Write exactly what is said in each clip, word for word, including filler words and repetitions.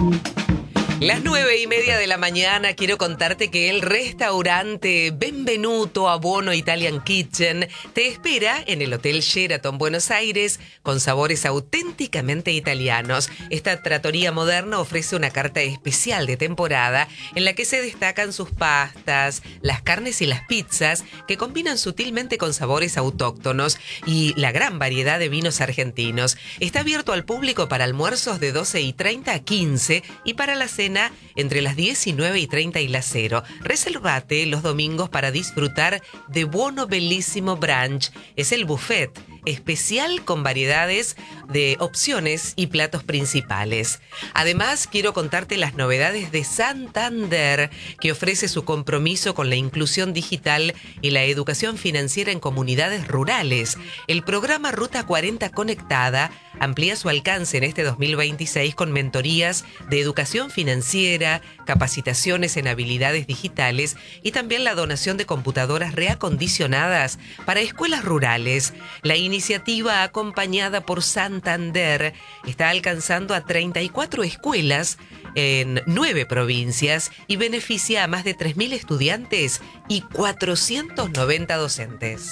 Las nueve y media de la mañana quiero contarte que el restaurante Benvenuto a Buono Italian Kitchen te espera en el Hotel Sheraton Buenos Aires con sabores auténticamente italianos. Esta trattoria moderna ofrece una carta especial de temporada en la que se destacan sus pastas, las carnes y las pizzas que combinan sutilmente con sabores autóctonos y la gran variedad de vinos argentinos. Está abierto al público para almuerzos de doce y treinta a quince y para la cena entre las diecinueve y treinta y las cero. Reservate los domingos para disfrutar de Buono Bellissimo Brunch. Es el buffet especial con variedades de opciones y platos principales. Además, quiero contarte las novedades de Santander, que ofrece su compromiso con la inclusión digital y la educación financiera en comunidades rurales. El programa Ruta cuarenta Conectada amplía su alcance en este dos mil veintiséis con mentorías de educación financiera, capacitaciones en habilidades digitales y también la donación de computadoras reacondicionadas para escuelas rurales. La iniciativa, acompañada por Santander, está alcanzando a treinta y cuatro escuelas en nueve provincias y beneficia a más de tres mil estudiantes y cuatrocientos noventa docentes.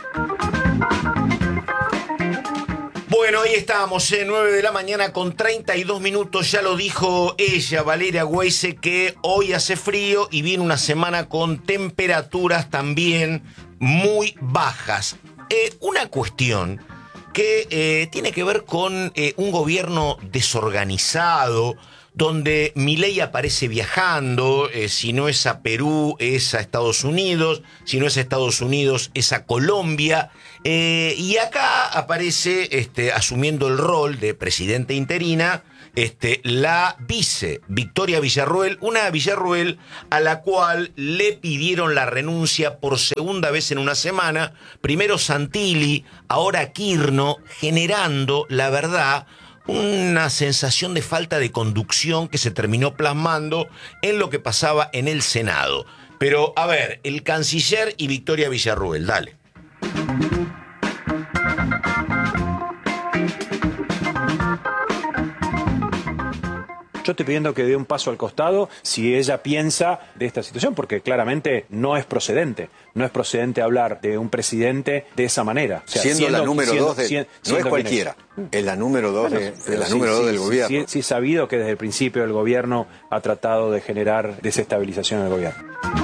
Bueno, ahí estábamos, eh, nueve de la mañana con treinta y dos minutos. Ya lo dijo ella, Valeria Weise, que hoy hace frío y viene una semana con temperaturas también muy bajas. Eh, una cuestión que eh, tiene que ver con eh, un gobierno desorganizado, donde Milei aparece viajando, eh, si no es a Perú, es a Estados Unidos, si no es a Estados Unidos, es a Colombia, eh, y acá aparece, este, asumiendo el rol de presidenta interina, este, la vice Victoria Villarruel, una Villarruel a la cual le pidieron la renuncia por segunda vez en una semana, primero Santilli, ahora Kirno, generando, la verdad, una sensación de falta de conducción que se terminó plasmando en lo que pasaba en el Senado. Pero, a ver, el canciller y Victoria Villarruel, dale. Yo estoy pidiendo que dé un paso al costado si ella piensa de esta situación, porque claramente no es procedente. No es procedente hablar de un presidente de esa manera. O sea, siendo, siendo la número siendo, dos, de, siendo, no siendo es cualquiera, es la número dos, bueno, de, de la sí, número sí, dos del sí, gobierno. Sí, sí, sabido que desde el principio el gobierno ha tratado de generar desestabilización del gobierno.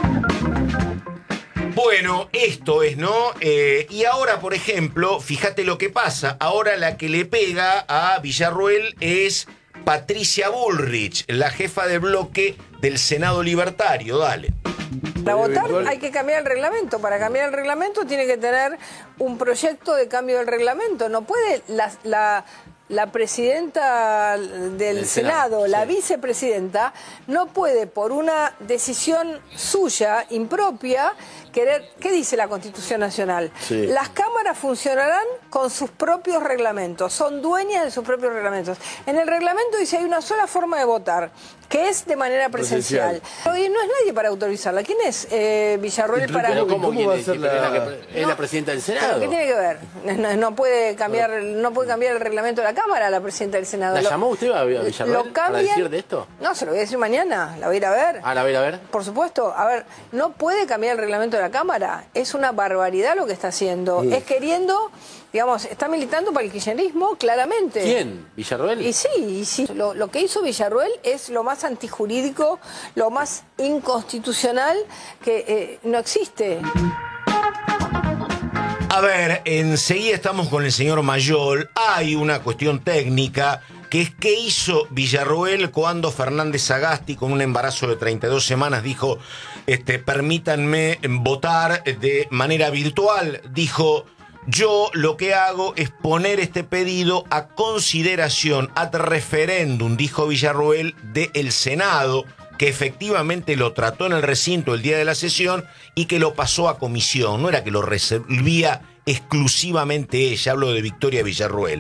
Bueno, esto es, ¿no? Eh, y ahora, por ejemplo, fíjate lo que pasa. Ahora la que le pega a Villarruel es Patricia Bullrich, la jefa de bloque del Senado Libertario. Dale. Para votar hay que cambiar el reglamento. Para cambiar el reglamento tiene que tener un proyecto de cambio del reglamento. No puede la, la, la presidenta del el Senado, Senado, la sí. vicepresidenta, no puede por una decisión suya, impropia, querer... ¿Qué dice la Constitución Nacional? Sí. Las cámaras funcionarán con sus propios reglamentos, son dueñas de sus propios reglamentos. En el reglamento dice hay una sola forma de votar, que es de manera presencial. presencial. Y no es nadie para autorizarla. ¿Quién es eh, Villarruel para...? ¿Cómo, ¿Cómo, ¿Cómo va a ser la... la que, es no, la presidenta del Senado? ¿Qué tiene que ver? No, no, puede cambiar, no puede cambiar el reglamento de la Cámara la presidenta del Senado. ¿La lo, llamó usted a Villarruel lo cambian, para decir de esto? No, se lo voy a decir mañana. La voy a ir a ver. Ah, ¿la voy a ir a ver? Por supuesto. A ver, no puede cambiar el reglamento de la Cámara. Es una barbaridad lo que está haciendo. Uf. Es queriendo... Digamos, está militando para el kirchnerismo, claramente. ¿Quién? ¿Villarruel? Y sí, y sí. Lo, lo que hizo Villarruel es lo más antijurídico, lo más inconstitucional que eh, no existe. A ver, enseguida estamos con el señor Mayol. Hay una cuestión técnica, que es qué hizo Villarruel cuando Fernández Sagasti, con un embarazo de treinta y dos semanas, dijo, este, permítanme votar de manera virtual. Dijo... Yo lo que hago es poner este pedido a consideración, ad referéndum, dijo Villarruel, del Senado, que efectivamente lo trató en el recinto el día de la sesión y que lo pasó a comisión. No era que lo resolvía exclusivamente ella, hablo de Victoria Villarruel.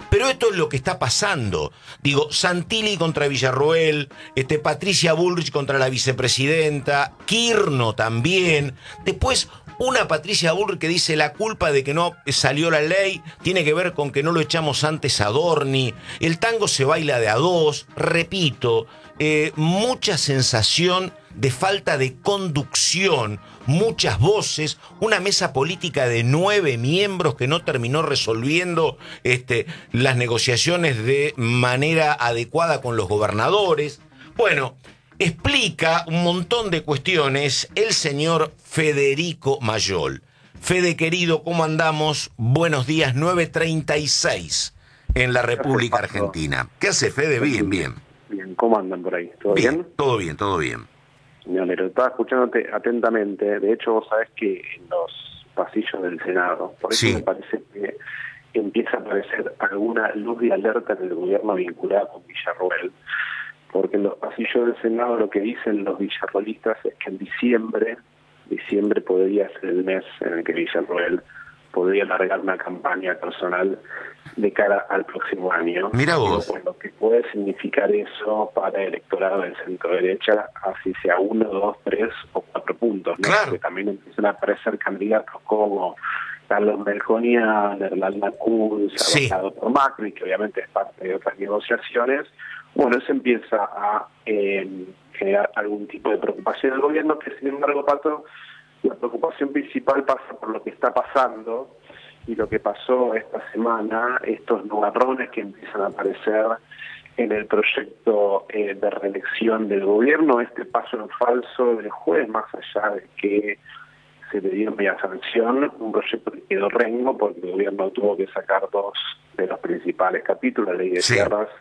Pero esto es lo que está pasando. Digo, Santilli contra Villarroel, este, Patricia Bullrich contra la vicepresidenta, Kirno también. Después, una Patricia Bullrich que dice la culpa de que no salió la ley tiene que ver con que no lo echamos antes a Dorni. El tango se baila de a dos. Repito, eh, mucha sensación de falta de conducción, muchas voces, una mesa política de nueve miembros que no terminó resolviendo este, las negociaciones de manera adecuada con los gobernadores. Bueno, explica un montón de cuestiones el señor Federico Mayol. Fede, querido, ¿cómo andamos? Buenos días, nueve treinta y seis en la República Argentina. ¿Qué hace, Fede? Bien, bien. Bien, ¿cómo andan por ahí? ¿Todo bien? Bien, todo bien, todo bien. Mi Onero, estaba escuchándote atentamente. De hecho, vos sabés que en los pasillos del Senado, por eso Sí. me parece que empieza a aparecer alguna luz de alerta en el gobierno vinculada con Villarroel, porque en los pasillos del Senado lo que dicen los villarroelistas es que en diciembre, diciembre podría ser el mes en el que Villarroel podría largar una campaña personal de cara al próximo año. Mira vos. Pues lo que puede significar eso para el electorado del centro derecha, así sea uno, dos, tres o cuatro puntos, ¿no? Claro. Porque también empiezan a aparecer candidatos como Carlos Melconian, Erlanda Kunz, Sí. abogado por Macri, que obviamente es parte de otras negociaciones. Bueno, eso empieza a eh, generar algún tipo de preocupación del gobierno, que sin embargo, Pato, la preocupación principal pasa por lo que está pasando y lo que pasó esta semana, estos nubarrones que empiezan a aparecer en el proyecto eh, de reelección del gobierno, este paso en falso del juez, más allá de que se le dio media sanción, un proyecto que quedó rengo porque el gobierno tuvo que sacar dos de los principales capítulos, la ley de Sí. tierras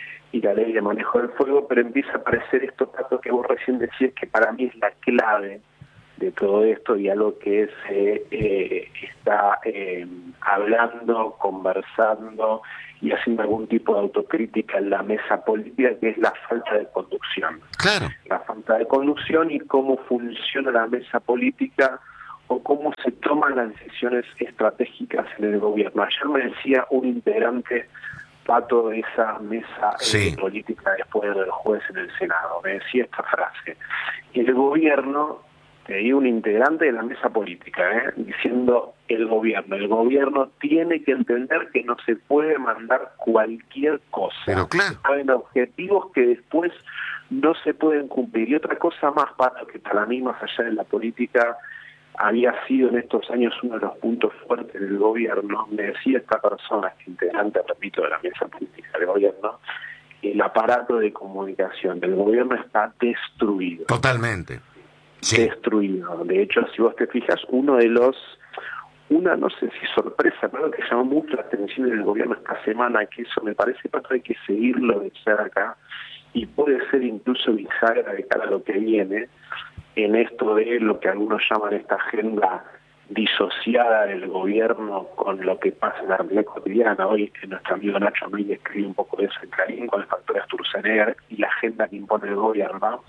y la ley de manejo del fuego, pero empieza a aparecer estos datos que vos recién decías que para mí es la clave de todo esto y algo que se eh, está eh, hablando, conversando y haciendo algún tipo de autocrítica en la mesa política, que es la falta de conducción. Claro. La falta de conducción y cómo funciona la mesa política o cómo se toman las decisiones estratégicas en el gobierno. Ayer me decía un integrante, Pato, de esa mesa Sí. eh, política después del juez en el Senado, me decía esta frase: el gobierno, te digo, un integrante de la mesa política, ¿eh? diciendo el gobierno, el gobierno tiene que entender que no se puede mandar cualquier cosa. Pero claro. Hay objetivos que después no se pueden cumplir. Y otra cosa más, Pato, que para mí, más allá de la política, había sido en estos años uno de los puntos fuertes del gobierno, me decía esta persona, que integrante, repito, de la mesa política del gobierno, el aparato de comunicación del gobierno está destruido. Totalmente. Sí. Destruido. De hecho, si vos te fijas, uno de los, una no sé si sorpresa, pero que llamó mucho la atención en el gobierno esta semana, que eso me parece, Pato, hay que seguirlo de cerca, y puede ser incluso bisagra de cara a lo que viene, en esto de lo que algunos llaman esta agenda disociada del gobierno con lo que pasa en la realidad cotidiana. Hoy nuestro amigo Nacho May escribe un poco de eso en Clarín con el factor Sturzenegger y la agenda que impone el gobierno,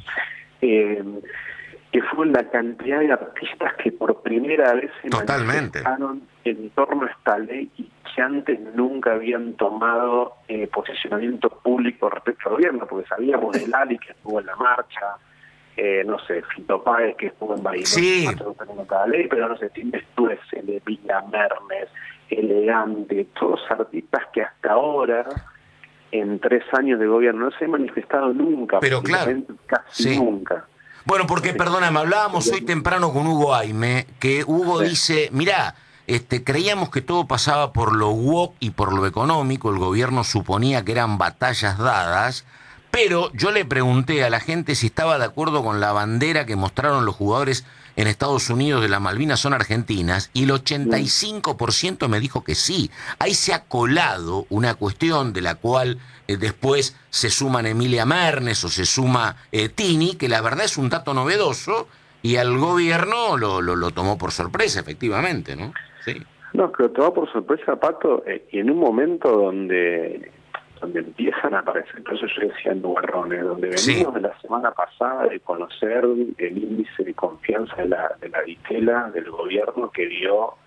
eh, que fue la cantidad de artistas que por primera vez se Totalmente. manifestaron en torno a esta ley y que antes nunca habían tomado eh, posicionamiento público respecto al gobierno, porque sabíamos de Lali, que estuvo en la marcha, eh, no sé, Fito Páez, que estuvo en Bahía, Sí. no tenemos cada ley, pero no sé, Tim Stuess, de Villa Mernes, Elegante, todos artistas que hasta ahora, en tres años de gobierno, no se han manifestado nunca. Pero claro, casi sí. nunca. Bueno, porque, perdóname, hablábamos hoy temprano con Hugo Aime, que Hugo Sí. dice, mirá, este, creíamos que todo pasaba por lo woke y por lo económico, el gobierno suponía que eran batallas dadas, pero yo le pregunté a la gente si estaba de acuerdo con la bandera que mostraron los jugadores en Estados Unidos de las Malvinas son argentinas, y el ochenta y cinco por ciento me dijo que sí. Ahí se ha colado una cuestión de la cual eh, después se suman Emilia Mernes o se suma eh, Tini, que la verdad es un dato novedoso, y al gobierno lo, lo, lo tomó por sorpresa, efectivamente, ¿no? Sí. No, que lo tomó por sorpresa, Pato, eh, y en un momento donde donde empiezan a aparecer, por eso yo decía nubarrones, donde venimos Sí. de la semana pasada de conocer el índice de confianza de la de la Ditela, del gobierno, que dio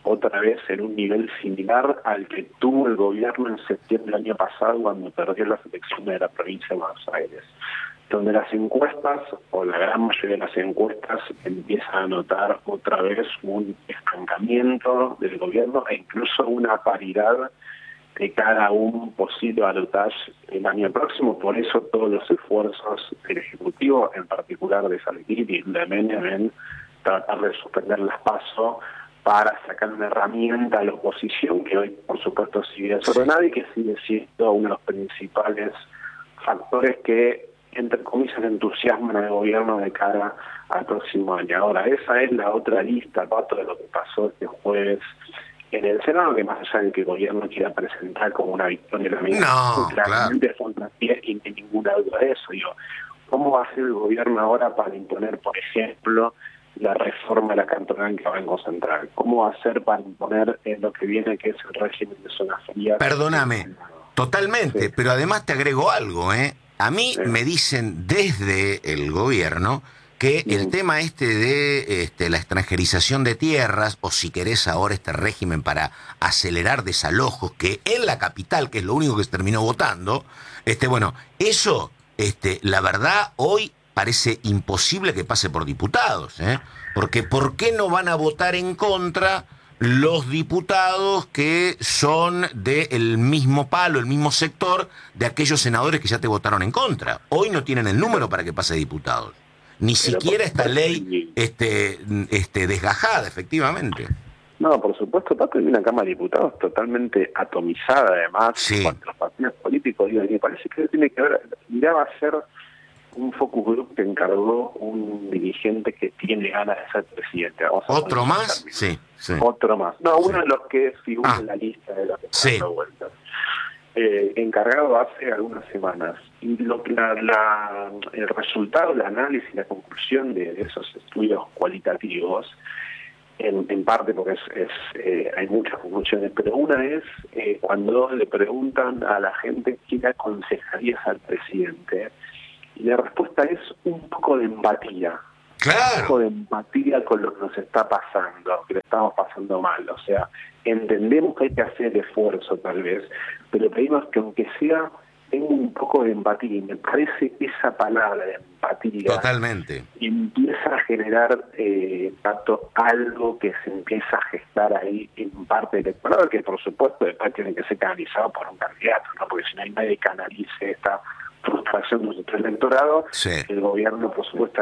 otra vez en un nivel similar al que tuvo el gobierno en septiembre del año pasado cuando perdió las elecciones de la provincia de Buenos Aires, donde las encuestas, o la gran mayoría de las encuestas, empiezan a notar otra vez un estancamiento del gobierno e incluso una paridad de cara a un posible balotaje el año próximo. Por eso todos los esfuerzos del Ejecutivo, en particular de Santilli y de Menem, en tratar de suspender las PASO para sacar una herramienta a la oposición que hoy, por supuesto, sigue desordenada y que sigue siendo uno de los principales factores que, entre comillas, entusiasman al gobierno de cara al próximo año. Ahora, esa es la otra lista, Pato, de lo que pasó este jueves en el Senado, que más allá de que el gobierno quiera presentar como una victoria la misma, no, claramente claro. fue un traspié y no hay ninguna duda de eso. Digo, ¿cómo va a hacer el gobierno ahora para imponer, por ejemplo, la reforma de la cantonal que va a concentrar? ¿Cómo va a hacer para imponer en lo que viene, que es el régimen de zona fría? Perdóname, totalmente, sí. Pero además te agrego algo, ¿eh? A mí sí. me dicen desde el gobierno que sí. el tema este de este, la extranjerización de tierras, o si querés ahora este régimen para acelerar desalojos, que en la capital, que es lo único que se terminó votando, este, bueno, eso, este, la verdad, hoy parece imposible que pase por diputados, ¿eh? Porque ¿por qué no van a votar en contra los diputados que son del mismo palo, el mismo sector de aquellos senadores que ya te votaron en contra? Hoy no tienen el número para que pase diputados. Ni Pero siquiera esta ley este, este, desgajada, efectivamente. No, por supuesto, Paco, hay una Cámara de Diputados totalmente atomizada, además, sí. con los partidos políticos. Digo, me parece que tiene que ver, ya va a ser un focus group que encargó un dirigente que tiene ganas de ser presidente. Vamos a ¿Otro más? Sí, sí. Otro más. No, uno sí. de los que figura ah. en la lista de los que sí. están dando vueltas. Eh, encargado hace algunas semanas. Y lo, la, la, el resultado, el análisis, la conclusión de, de esos estudios cualitativos, en, en parte porque es, es eh, hay muchas conclusiones, pero una es eh, cuando le preguntan a la gente qué le aconsejarías al presidente, y la respuesta es un poco de empatía. Claro. Un poco de empatía con lo que nos está pasando, que le estamos pasando mal. O sea, entendemos que hay que hacer el esfuerzo tal vez, pero pedimos que aunque sea, tenga un poco de empatía. Y me parece que esa palabra de empatía totalmente empieza a generar eh, tanto algo que se empieza a gestar ahí en parte electoral, que por supuesto después tiene que ser canalizado por un candidato, ¿no? Porque si no hay nadie que canalice esta frustración de nuestro electorado, sí. el gobierno por supuesto